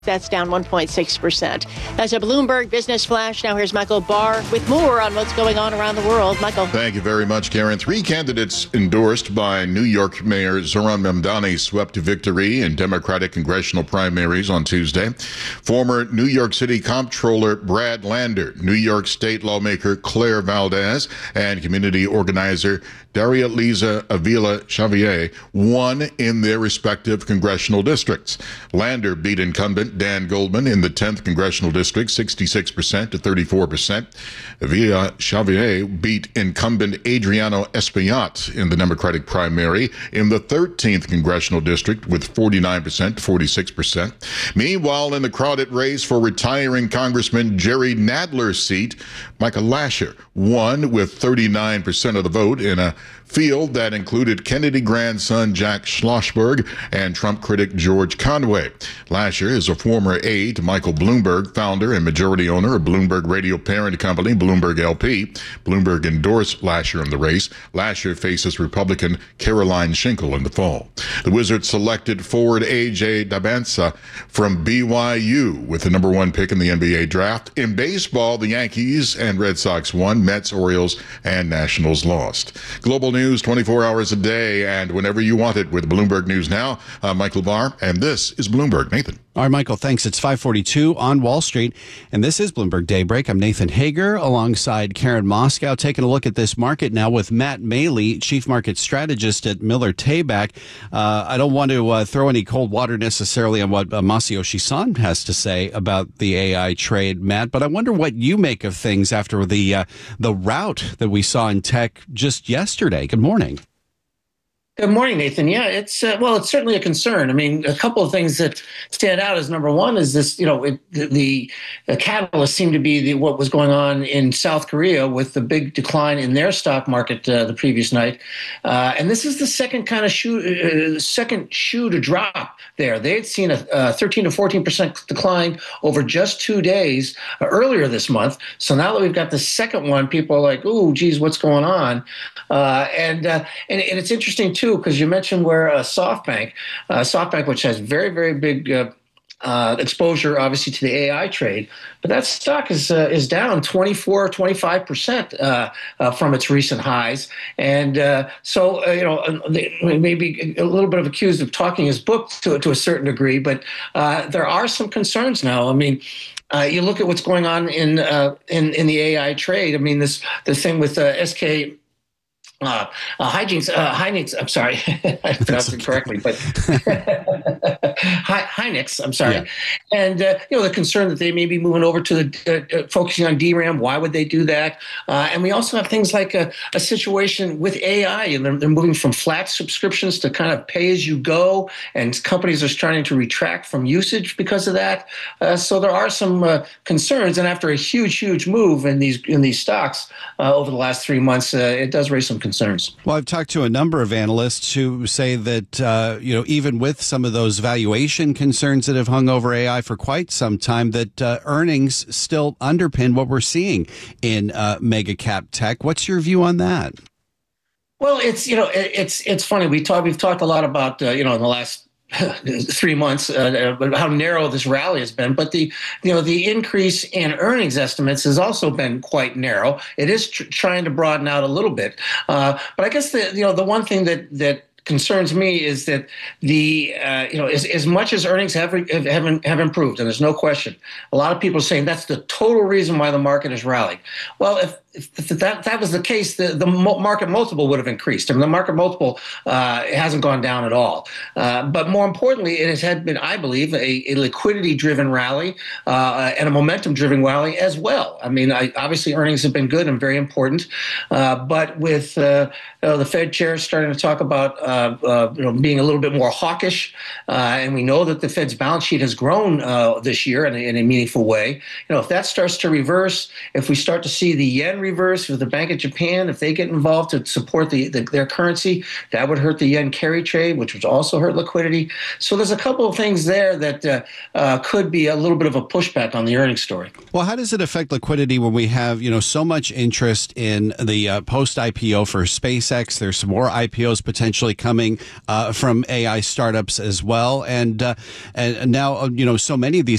That's down 1.6%. That's a Bloomberg Business Flash. Now here's Michael Barr with more on what's going on around the world. Michael. Thank you very much, Karen. 3 candidates endorsed by New York Mayor Zohran Mamdani swept to victory in Democratic congressional primaries on Tuesday. Former New York City Comptroller Brad Lander, New York State lawmaker Claire Valdez, and community organizer Daria Liza Avila Xavier won in their respective congressional districts. Lander beat incumbent Dan Goldman in the 10th congressional district 66% to 34%. Avila Xavier beat incumbent Adriano Espaillat in the Democratic primary in the 13th congressional district with 49% to 46%. Meanwhile, in the crowded race for retiring Congressman Jerry Nadler's seat, Michael Lasher won with 39% of the vote in a field that included Kennedy grandson Jack Schlossberg and Trump critic George Conway. Lasher is a former aide to Michael Bloomberg, founder and majority owner of Bloomberg radio parent company Bloomberg LP. Bloomberg endorsed Lasher in the race. Lasher faces Republican Caroline Schinkel in the fall. The Wizards selected forward A.J. Dabansa from BYU with the number 1 pick in the NBA draft. In baseball, the Yankees and Red Sox won. Mets, Orioles, and Nationals lost. Global news 24 hours a day and whenever you want it with Bloomberg News Now. I'm Michael Barr, and this is Bloomberg. Nathan. All right, Michael, thanks. It's 5:42 on Wall Street, and this is Bloomberg Daybreak. I'm Nathan Hager alongside Karen Moscow, taking a look at this market now with Matt Maley, Chief Market Strategist at Miller Tabak. I don't want to throw any cold water necessarily on what Masayoshi Son has to say about the AI trade, Matt, but I wonder what you make of things after the rout that we saw in tech just yesterday. Good morning. Good morning, Nathan. Yeah, it's certainly a concern. I mean, a couple of things that stand out is number one is this, the catalyst seemed to be what was going on in South Korea with the big decline in their stock market the previous night. And this is the second kind of shoe to drop there. They had seen a 13 to 14% decline over just 2 days earlier this month. So now that we've got the second one, people are like, "Ooh, geez, what's going on?" And it's interesting too, because you mentioned where SoftBank, which has very, very big exposure, obviously, to the AI trade, but that stock is down 25% from its recent highs, and they may be a little bit of accused of talking his book to a certain degree, but there are some concerns now. I mean. You look at what's going on in the AI trade. I mean, this thing with SK. Hynix, I'm sorry, I pronounced it correctly, but Hynix, I'm sorry. Yeah. And, the concern that they may be moving over to the focusing on DRAM. Why would they do that? And we also have things like a situation with AI, and they're moving from flat subscriptions to kind of pay as you go, and companies are starting to retract from usage because of that. So there are some concerns, and after a huge move in these stocks over the last 3 months, it does raise some concerns. Well, I've talked to a number of analysts who say that, even with some of those valuation concerns that have hung over AI for quite some time, that earnings still underpin what we're seeing in mega cap tech. What's your view on that? Well, it's funny. We've talked a lot about, in the last 3 months, how narrow this rally has been, but the increase in earnings estimates has also been quite narrow. It is trying to broaden out a little bit, but I guess the one thing that concerns me is that as much as earnings have improved, and there's no question, a lot of people are saying that's the total reason why the market has rallied. Well, if that was the case, the market multiple would have increased. I mean, the market multiple hasn't gone down at all. But more importantly, it has been, I believe, a liquidity-driven rally and a momentum-driven rally as well. I mean, obviously earnings have been good and very important, but with the Fed chair starting to talk about being a little bit more hawkish, and we know that the Fed's balance sheet has grown this year in a meaningful way. If that starts to reverse, if we start to see the yen reverse with the Bank of Japan, if they get involved to support their currency, that would hurt the yen carry trade, which would also hurt liquidity. So there's a couple of things there that could be a little bit of a pushback on the earnings story. Well, how does it affect liquidity when we have, so much interest in the post-IPO for SpaceX? There's some more IPOs potentially coming from AI startups as well. And now, so many of these